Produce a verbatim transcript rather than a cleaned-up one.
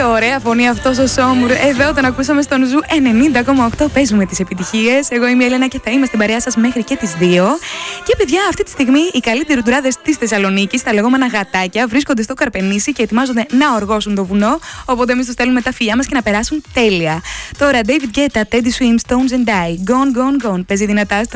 ωραία φωνή αυτός ο Σόμουρ. Εδώ τον ακούσαμε στον Ζου ενενήντα κόμμα οκτώ. Παίζουμε τις επιτυχίες. Εγώ είμαι η Έλενα και θα είμαι στην παρέα σας μέχρι και τις δύο. Και παιδιά, αυτή τη στιγμή οι καλύτεροι τουράδες της Θεσσαλονίκης, τα λεγόμενα γατάκια, βρίσκονται στο Καρπενήσι και ετοιμάζονται να οργώσουν το βουνό. Οπότε εμείς τους στέλνουμε τα φιλιά μας και να περάσουν τέλεια. Τώρα, David Guetta, Teddy Swims, Stones and Die, Gone, Gone, Gone. Παίζει δυνατά στον